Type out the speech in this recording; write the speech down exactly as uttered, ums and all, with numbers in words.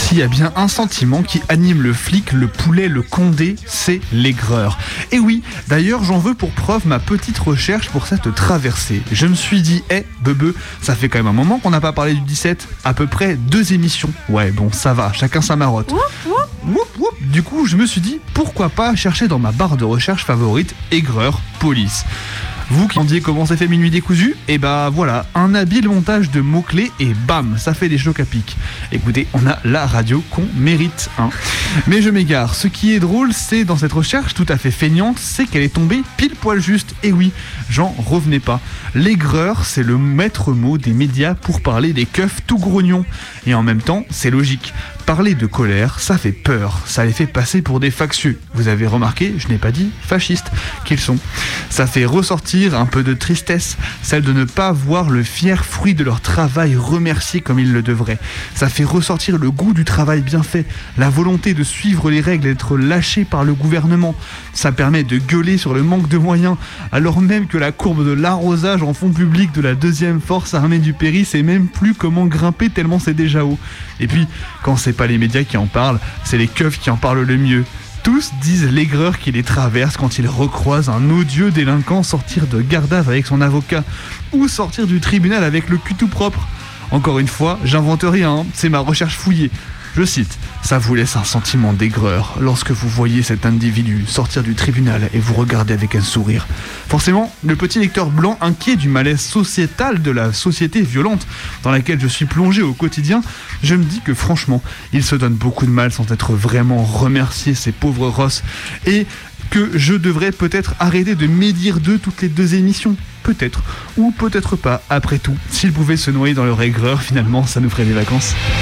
S'il y a bien un sentiment qui anime le flic, le poulet, le condé, c'est l'aigreur. Et oui, d'ailleurs j'en veux pour preuve ma petite recherche pour cette traversée. Je me suis dit, hé, hey, bebe, ça fait quand même un moment qu'on n'a pas parlé du dix-sept, à peu près deux émissions. Ouais, bon, ça va, chacun sa marotte. Woup, woup. Du coup, je me suis dit, pourquoi pas chercher dans ma barre de recherche favorite, aigreur, police. Vous qui demandiez comment s'est fait Minuit décousu, et bah voilà, un habile montage de mots-clés et bam, ça fait des chocs à pic. Écoutez, on a la radio qu'on mérite, hein. Mais je m'égare, ce qui est drôle, c'est dans cette recherche tout à fait feignante, c'est qu'elle est tombée pile poil juste. Et oui, j'en revenais pas. L'aigreur, c'est le maître mot des médias pour parler des keufs tout grognons. Et en même temps, c'est logique. Parler de colère, ça fait peur, ça les fait passer pour des factieux. Vous avez remarqué, je n'ai pas dit fascistes qu'ils sont. Ça fait ressortir un peu de tristesse, celle de ne pas voir le fier fruit de leur travail remercié comme ils le devraient. Ça fait ressortir le goût du travail bien fait, la volonté de suivre les règles et d'être lâché par le gouvernement. Ça permet de gueuler sur le manque de moyens, alors même que la courbe de l'arrosage en fond public de la deuxième force armée du Péry sait même plus comment grimper tellement c'est déjà haut. Et puis, quand c'est pas les médias qui en parlent, c'est les keufs qui en parlent le mieux. Tous disent l'aigreur qui les traverse quand ils recroisent un odieux délinquant sortir de garde-à-vue avec son avocat ou sortir du tribunal avec le cul tout propre. Encore une fois, j'invente rien, hein, c'est ma recherche fouillée. Je cite, ça vous laisse un sentiment d'aigreur lorsque vous voyez cet individu sortir du tribunal et vous regarder avec un sourire. Forcément, le petit lecteur blanc inquiet du malaise sociétal de la société violente dans laquelle je suis plongé au quotidien, je me dis que franchement, il se donne beaucoup de mal sans être vraiment remercié, ces pauvres rosses, et que je devrais peut-être arrêter de médire d'eux toutes les deux émissions. Peut-être, ou peut-être pas, après tout. S'ils pouvaient se noyer dans leur aigreur, finalement, ça nous ferait des vacances.